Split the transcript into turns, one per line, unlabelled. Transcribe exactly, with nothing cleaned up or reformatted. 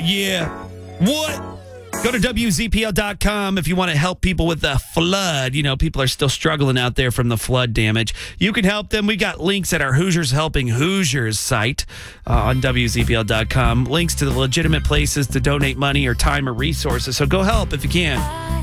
yeah. What? Go to W Z P L dot com if you want to help people with the flood. You know, people are still struggling out there from the flood damage. You can help them. We got links at our Hoosiers Helping Hoosiers site uh, on W Z P L dot com. Links to the legitimate places to donate money or time or resources. So go help if you can.